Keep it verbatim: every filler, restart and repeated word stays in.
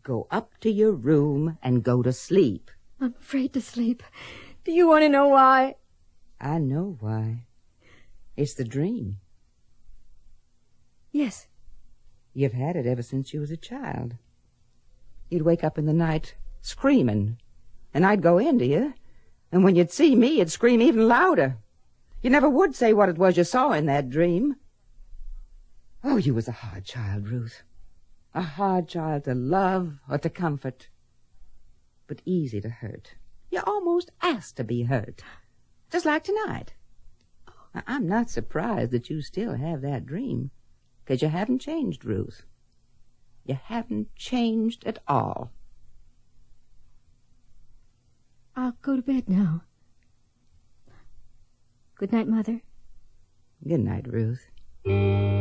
go up to your room and go to sleep. I'm afraid to sleep. Do you want to know why? I know why. It's the dream. Yes. You've had it ever since you was a child. You'd wake up in the night screaming, and I'd go into you, and when you'd see me, you'd scream even louder. You never would say what it was you saw in that dream. Oh, you was a hard child, Ruth. A hard child to love or to comfort, but easy to hurt. You almost asked to be hurt, just like tonight. Now, I'm not surprised that you still have that dream, because you haven't changed, Ruth. You haven't changed at all. I'll go to bed now. Good night, Mother. Good night, Ruth.